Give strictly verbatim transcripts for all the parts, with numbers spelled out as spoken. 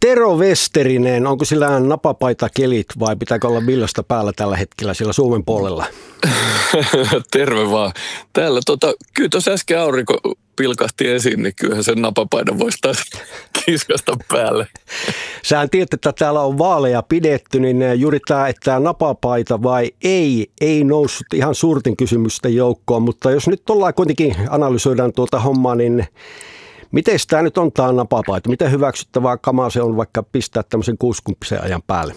Tero Westerinen, onko sillä napapaita kelit vai pitääkö olla villasta päällä tällä hetkellä siellä Suomen puolella? Terve vaan. Täällä tota, kyllä tuossa äsken aurinko pilkahti esiin, niin kyllähän sen napapaidan voisi taas kiskasta päälle. Sähän tiedät, että täällä on vaaleja pidetty, niin juuri tämä, että napapaita vai ei, ei noussut ihan suurten kysymysten joukkoon, mutta jos nyt ollaan kuitenkin analysoidaan tuota hommaa, niin miten tämä nyt on tämä napapaita? Miten hyväksyttävää kamaa se on vaikka pistää tämmöisen kuusikymppisen ajan päälle?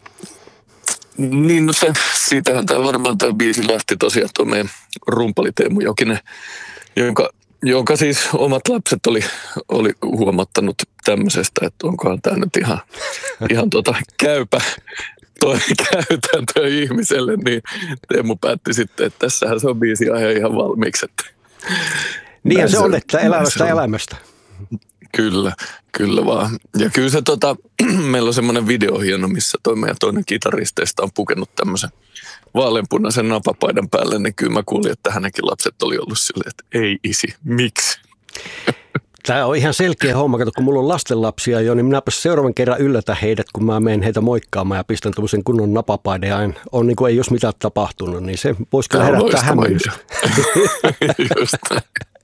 Niin, no se, siitähän tämä varmaan tämä biisi lähti tosiaan tuo meidän rumpali Teemu Jokinen, jonka, jonka siis omat lapset oli, oli huomattanut tämmöisestä, että onkohan tämä nyt ihan, ihan tota käypä toi käytäntö ihmiselle, niin Teemu päätti sitten, että tässähän se on biisi ihan valmiiksi. Että niin se on, että elämästä elämästä. Kyllä, kyllä vaan. Ja kyllä se tota, meillä on semmoinen video hieno, missä toi meidän toinen kitaristeista on pukenut tämmöisen vaaleanpunaisen napapaidan päälle, niin kyllä mä kuulin, että hänenkin lapset oli ollut silleen, että ei isi, miksi? Tämä on ihan selkeä homma, kato, kun mulla on lastenlapsia jo, niin minäpä seuraavan kerran yllätä heidät, kun mä menen heitä moikkaamaan ja pistän tämmöisen kunnon napapaidan ja on niin kuin ei jos mitään tapahtunut, niin se voisi kyllä herättää hämmennystä. Just näin.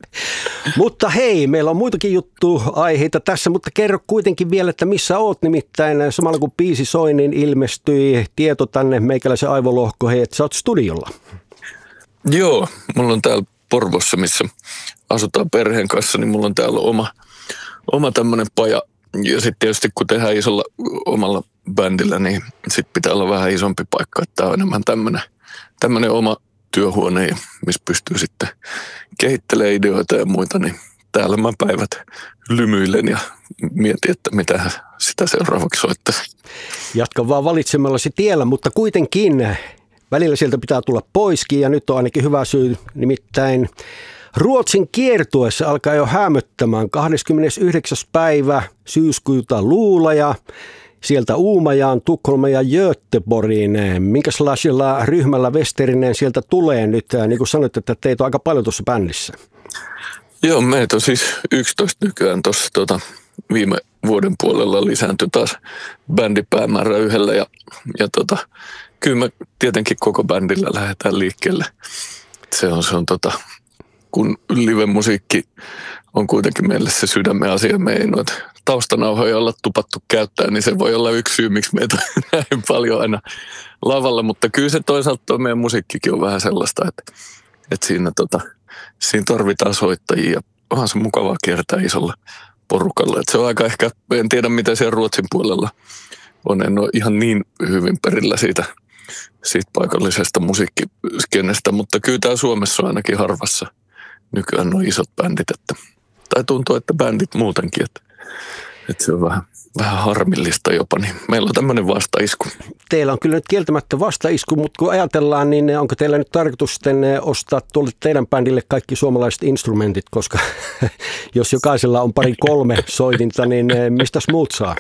Mutta hei, meillä on muitakin juttu-aiheita tässä, mutta kerro kuitenkin vielä, että missä oot, nimittäin samalla kun biisi soi, niin ilmestyi tieto tänne meikäläisen aivolohkoon, hei, että sä oot studiolla. Joo, mulla on täällä Porvossa, missä asutaan perheen kanssa, niin mulla on täällä oma, oma tämmöinen paja. Ja sitten tietysti kun tehdään isolla omalla bändillä, niin sitten pitää olla vähän isompi paikka, että tämä on enemmän tämmöinen, tämmöinen oma työhuone, missä pystyy sitten kehittelemään ideoita ja muita, niin täällä mä päivät lymyilen ja mietin, että mitä sitä seuraavaksi soittaisi. Jatka vaan valitsemallasi tiellä, mutta kuitenkin välillä sieltä pitää tulla poiskin ja nyt on ainakin hyvä syy, nimittäin Ruotsin kiertuessa alkaa jo hämöttämään kahdeskymmenesyhdeksäs päivä syyskuuta Luulaja. Sieltä Uumajaan, Tukholmaan ja Göteborgiin. Minkälaisella ryhmällä Westerinen sieltä tulee nyt? Niin kuin sanoit, että teitä on aika paljon tuossa bändissä. Joo, meitä on siis yksitoista nykyään tuossa tota, viime vuoden puolella lisääntyi taas bändipäämäärä yhdellä. Ja, ja tota, kyllä me tietenkin koko bändillä lähdetään liikkeelle. Se on, se on tota, kun live-musiikki on kuitenkin meille se sydämen asia, me ei noita taustanauhoja olla tupattu käyttää, niin se voi olla yksi syy, miksi meitä on näin paljon aina lavalla, mutta kyllä se toisaalta tuo meidän musiikkikin on vähän sellaista, että, että siinä, tota, siinä tarvitaan soittajia ja onhan se mukavaa kiertää isolla porukalla. Että se on aika ehkä, en tiedä mitä siellä Ruotsin puolella on, en ole ihan niin hyvin perillä siitä, siitä paikallisesta musiikkiskenestä, mutta kyllä täällä Suomessa on ainakin harvassa nykyään nuo isot bändit, että, tai tuntuu, että bändit muutenkin, että, että se on vähän, vähän harmillista jopa, niin meillä on tämmöinen vastaisku. Teillä on kyllä nyt kieltämättä vastaisku, mutta kun ajatellaan, niin onko teillä nyt tarkoitus sitten ostaa tuolle teidän bändille kaikki suomalaiset instrumentit, koska jos jokaisella on pari kolme soitinta, niin mistäs muut saa?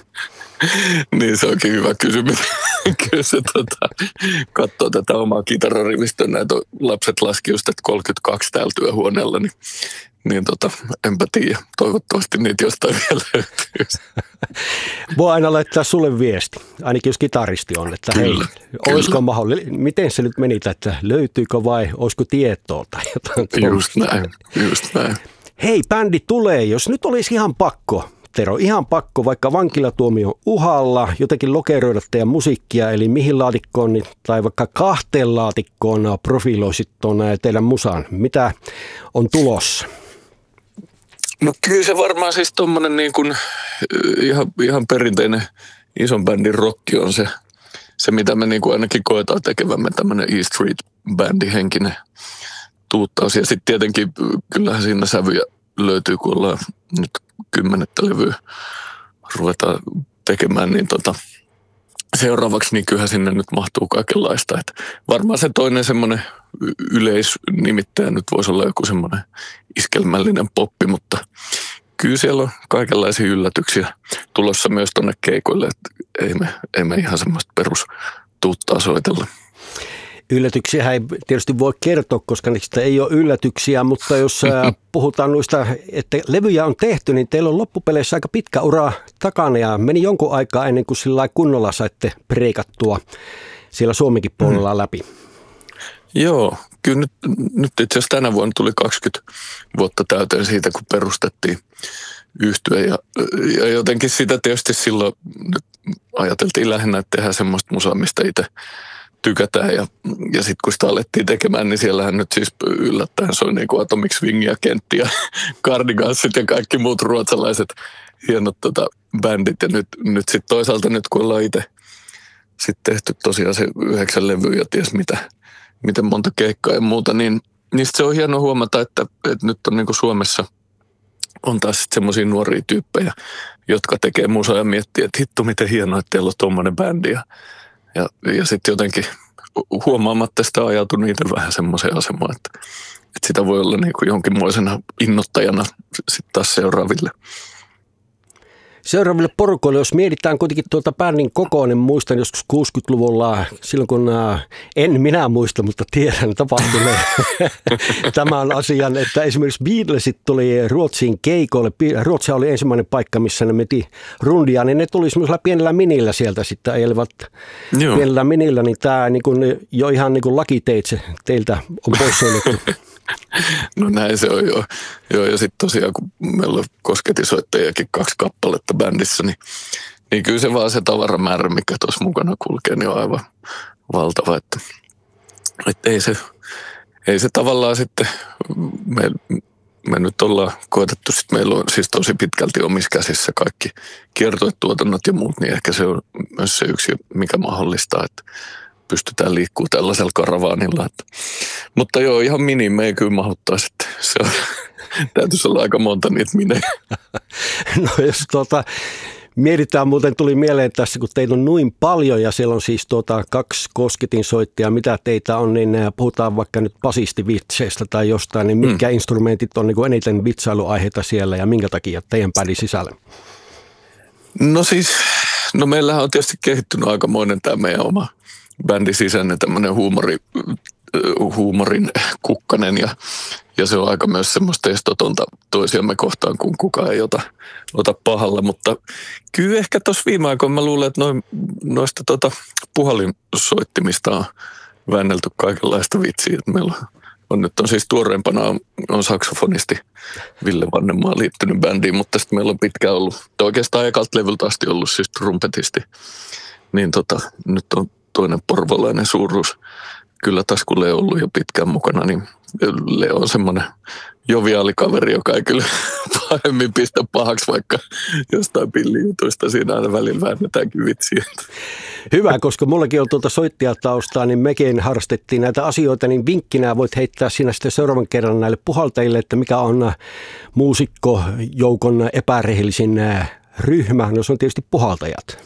Niin se onkin hyvä kysymys. Kyllä se tota, katsoo tätä omaa kitararivistöä, näitä lapset laski just, että kolmekymmentäkaksi täällä työhuoneella, niin, niin tota, enpä tiedä. Toivottavasti niitä jostain vielä löytyy. Voi aina laittaa sulle viesti, ainakin jos kitaristi on, että kyllä, hei, kyllä. olisiko mahdollista, miten se nyt meni, että löytyykö vai olisiko tietoa tai jotain. Just näin, just näin. Hei, bändi tulee, jos nyt olisi ihan pakko. Tero, ihan pakko, vaikka vankilatuomio uhalla, jotenkin lokeroida teidän musiikkia, eli mihin laatikkoon tai vaikka kahteen laatikkoon profiloisit tuon teidän musaan. Mitä on tulossa? No kyllä se varmaan siis tommonen niin kuin ihan, ihan perinteinen ison bändin rokki on se, se mitä me niin kuin ainakin koetaan tekevämme, tämmöinen E Street-bändi henkinen tuuttaus. Ja sitten tietenkin kyllähän siinä sävyjä löytyy, kun ollaan nyt kymmenettä levyä ruvetaan tekemään, niin tota, seuraavaksi niin kyllähän sinne nyt mahtuu kaikenlaista. Että varmaan se toinen semmoinen yleisnimittäjä nyt voisi olla joku semmoinen iskelmällinen poppi, mutta kyllä siellä on kaikenlaisia yllätyksiä tulossa myös tuonne keikoille, että ei me, ei me ihan semmoista perustuuttaa soitella. Yllätyksiä ei tietysti voi kertoa, koska niistä ei ole yllätyksiä, mutta jos puhutaan noista, että levyjä on tehty, niin teillä on loppupeleissä aika pitkä ura takana ja meni jonkun aikaa ennen kuin sillä kunnolla saitte preikattua siellä Suomenkin puolella läpi. Joo, kyllä nyt, nyt itse asiassa tänä vuonna tuli kaksikymmentä vuotta täyteen siitä, kun perustettiin yhtye ja, ja jotenkin sitä tietysti silloin nyt ajateltiin lähinnä, että tehdään semmoista musaa, mistä itse tykätään ja, ja sitten kun sitä alettiin tekemään, niin siellähän nyt siis yllättäen soi niin kuin Atomic Swing ja Kentti ja Cardigansit ja kaikki muut ruotsalaiset hienot tota, bändit ja nyt, nyt sitten toisaalta nyt kun ollaan itse sitten tehty tosiaan se yhdeksän levyä ja ties mitä, miten monta keikkaa ja muuta, niin niistä se on hienoa huomata, että, että nyt on niin kuin Suomessa on taas sitten semmoisia nuoria tyyppejä, jotka tekee musaa ja miettii, että hitto miten hienoa, että teillä on tuommoinen bändi ja Ja, ja sitten jotenkin huomaamatta sitä ajatu niitä vähän semmoiseen asemaan, että, että sitä voi olla niin kuin jonkinmoisena innottajana sitten taas seuraaville. Seuraaville porukoille, jos mietitään kuitenkin tuota bändin kokoa, niin muistan joskus kuusikymmentäluvulla, silloin kun äh, en minä muista, mutta tiedän tapahtuneen tämän asian, että esimerkiksi Beatlesit tuli Ruotsiin keikoille. Ruotsi oli ensimmäinen paikka, missä ne meti rundia, niin ne tuli semmoisella pienellä minillä sieltä sitten ajelevat Joo. pienellä minillä, niin tämä niin kuin, jo ihan niin kuin lakiteitse teiltä on poissoitettu. No näin se on jo. Joo, ja sitten tosiaan, kun meillä on kosketisoittajiakin kaksi kappaletta bändissä, niin, niin kyllä se vaan se tavaramäärä, mikä tuossa mukana kulkee, niin on aivan valtava. Että, että ei, se, ei se tavallaan sitten, me, me nyt ollaan koetettu, sitten meillä on siis tosi pitkälti omissa käsissä kaikki kiertuetuotannot ja muut, niin ehkä se on myös se yksi, mikä mahdollistaa, että pystytään liikkuu tällaisella karavaanilla. Että. Mutta joo, ihan mini me ei kyllä mahuttaa sitten. Se on, täytyisi olla aika monta niitä minejä. No jos tuota, mietitään, muuten tuli mieleen tässä, kun teitä on noin paljon ja siellä on siis tuota, kaksi kosketinsoittajaa, mitä teitä on, niin puhutaan vaikka nyt basistivitseistä tai jostain, niin mitkä mm. instrumentit on niin kuin eniten vitsailuaiheita siellä ja minkä takia teidän bändin sisällä? No siis, no meillähän on tietysti kehittynyt aikamoinen tämä meidän oma bändin sisäinen tämmöinen huumori, huumorin kukkanen ja, ja se on aika myös semmoista estotonta toisiamme kohtaan, kun kukaan ei ota, ota pahalla, mutta kyllä ehkä tuossa viime aikoina mä luulen, että noin, noista tota puhelinsoittimista on väännelty kaikenlaista vitsiä. Meillä on, on nyt on siis tuoreempana on, on saksofonisti Ville Vannemaa liittynyt bändiin, mutta sitten meillä on pitkään ollut, oikeastaan ekalta levyltä asti ollut siis trumpetisti, niin tota, nyt on toinen porvolainen suuruus. Kyllä taas kun Leo on ollut jo pitkään mukana, niin Leo on semmoinen joviaali kaveri, joka ei kyllä pahemmin pistä pahaksi, vaikka jostain pillijutuista siinä aina välillä väännetäänkin vitsiä. Hyvä, koska mullakin on tuolta soittajataustaa, niin mekin harrastettiin näitä asioita, niin vinkkinä voit heittää siinä sitten seuraavan kerran näille puhaltajille, että mikä on muusikkojoukon epärehellisin ryhmä, no se on tietysti puhaltajat.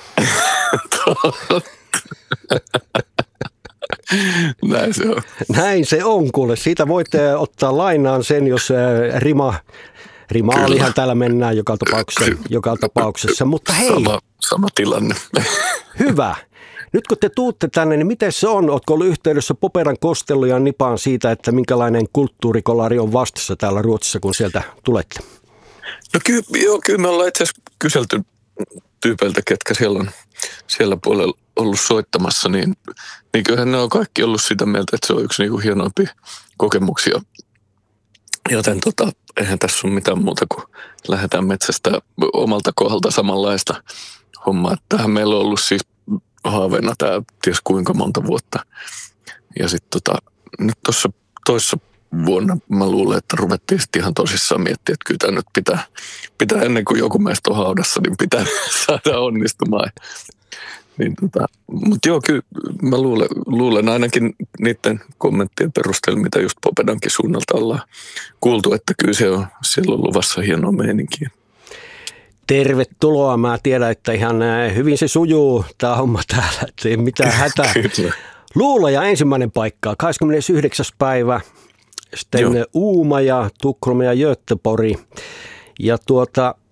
Näin se on. Näin se on, kuule. Siitä voitte ottaa lainaan sen, jos rima, rimaalihan täällä mennään joka tapauksessa. Joka tapauksessa. Mutta hei. Sama, sama tilanne. Hyvä. Nyt kun te tuutte tänne, niin miten se on? Ootko ollut yhteydessä Popedan Kostelloon ja Nipaan siitä, että minkälainen kulttuurikolari on vastassa täällä Ruotsissa, kun sieltä tulette? No kyllä, joo, kyllä me ollaan itse asiassa kyselty tyypeiltä, ketkä siellä on siellä puolella ollut soittamassa, niin, niin kyllähän ne on kaikki ollut sitä mieltä, että se on yksi niin kuin hienoimpia kokemuksia. Joten tota, eihän tässä ole mitään muuta kuin lähdetään metsästä omalta kohdalta samanlaista hommaa. Tähän meillä on ollut siis haaveena tämä ties kuinka monta vuotta. Ja sitten tota, nyt tuossa toissa vuonna mä luulen, että ruvettiin sitten ihan tosissaan miettiä, että kyllä tämä nyt pitää, pitää ennen kuin joku meistä on haudassa, niin pitää saada onnistumaan. Niin tota, mutta joo, kyllä mä luulen, luulen ainakin niiden kommenttien perusteella, mitä just Popedankin suunnalta ollaan kuultu, että kyllä se on, siellä on luvassa hienoa meininkiä. Tervetuloa. Mä tiedän, että ihan hyvin se sujuu tämä homma täällä, että ei mitään hätää. Luulaja ensimmäinen paikka, kahdeskymmenesyhdeksäs päivä, sitten Joo. Uumaja, Tukholma ja Göteborg. Ja tuota,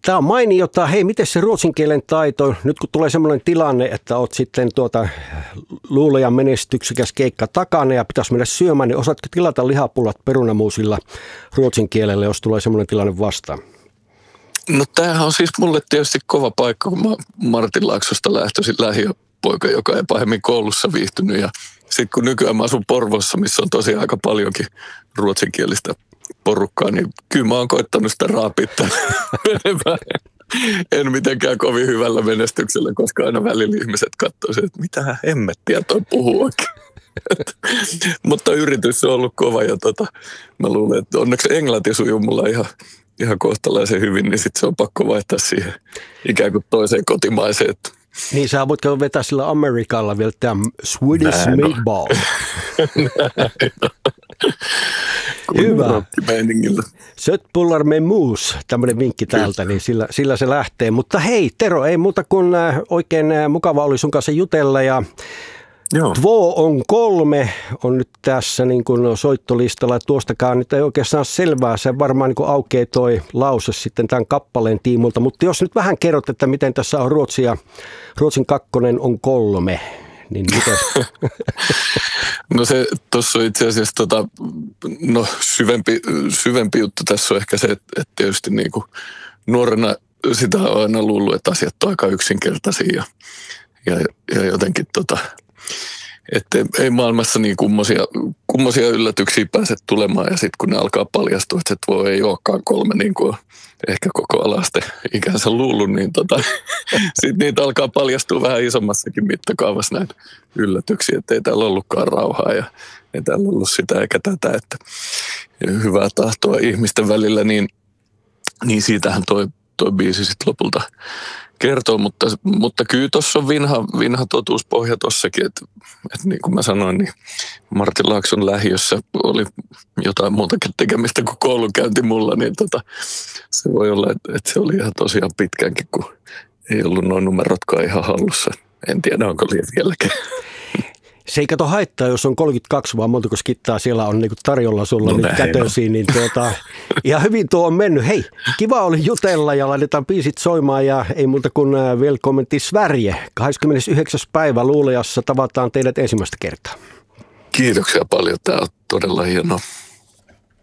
Tämä on mainiota. Hei, miten se ruotsin kielen taito, nyt kun tulee semmoinen tilanne, että oot sitten tuota luulejan menestyksekäs keikka takana ja pitäisi mennä syömään, niin osaatko tilata lihapullat perunamuusilla ruotsin kielellä, jos tulee semmoinen tilanne vastaan? No tämähän on siis mulle tietysti kova paikka, kun mä Martinlaaksosta lähtöisin lähiöpoika, joka ei pahemmin koulussa viihtynyt. Ja sitten kun nykyään mä asun Porvoossa, missä on tosiaan aika paljonkin ruotsinkielistä porukkaa, niin kyllä mä oon koittanut sitä raapia menemään. En mitenkään kovin hyvällä menestyksellä, koska aina välillä ihmiset katsoo, että mitähän hemmettiä toi puhuu oikein. Mutta yritys on ollut kova ja tota, mä luulen, että onneksi englanti sujuu mulla ihan, ihan kohtalaisen hyvin, niin sitten se on pakko vaihtaa siihen ikään kuin toiseen kotimaiseen. Niin sä voit vetää sillä Amerikalla vielä tämä Swedish Näin meatball. Hyvä. Sötpullar med mus, tämmöinen vinkki täältä, niin sillä, sillä se lähtee. Mutta hei Tero, ei muuta kuin oikein mukava oli sun kanssa jutella ja Joo. Två on kolme on nyt tässä niin kuin soittolistalla. Tuostakaan nyt ei oikeastaan selvää. Se varmaan niin kuin aukeaa toi lause sitten tämän kappaleen tiimulta. Mutta jos nyt vähän kerrot, että miten tässä on Ruotsia, Ruotsin kakkonen on kolme, niin miten? No se tuossa on itse asiassa tota, no, syvempi, syvempi juttu tässä on ehkä se, että, että tietysti niin kuin nuorena sitä on aina luullut, että asiat on aika yksinkertaisia ja, ja, ja jotenkin tota, että ei maailmassa niin kummosia, kummosia yllätyksiä pääse tulemaan ja sitten kun ne alkaa paljastua, että se tuo ei olekaan kolme niin kuin ehkä koko alaste ikänsä luullut, niin tota, sitten niitä alkaa paljastua vähän isommassakin mittakaavassa näitä yllätyksiä, että ei täällä ollutkaan rauhaa ja ei täällä ollut sitä eikä tätä, että hyvää tahtoa ihmisten välillä, niin, niin siitähän toi, toi biisi sitten lopulta kertoo, mutta, mutta kyllä tuossa on vinha, vinha totuuspohja tuossakin, että, että niin kuin mä sanoin, niin Martinlaakson lähiössä oli jotain muutakin tekemistä kuin koulunkäynti mulla, niin tota, se voi olla, että, että se oli ihan tosiaan pitkäänkin, kun ei ollut noin numerotkaan ihan hallussa. En tiedä, onko liian vieläkään. Se ei kato haittaa, jos on kolmekymmentäkaksi, vaan montako skittaa siellä on niinku tarjolla sulla no nyt kätösiin, niin tuota, ihan hyvin tuo on mennyt. Hei, kiva oli jutella ja laitetaan biisit soimaan ja ei muuta kuin Välkommen till Sverige. kahdeskymmenesyhdeksäs päivä Luulajassa tavataan teidät ensimmäistä kertaa. Kiitoksia paljon, tämä on todella hienoa.